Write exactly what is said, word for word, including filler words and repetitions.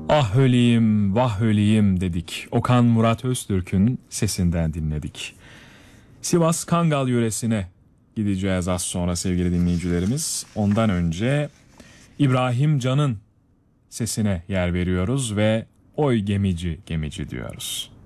Ah öleyim, vah öleyim dedik. Okan Murat Öztürk'ün sesinden dinledik. Sivas Kangal yöresine gideceğiz az sonra sevgili dinleyicilerimiz. Ondan önce İbrahim Can'ın sesine yer veriyoruz ve oy gemici gemici diyoruz.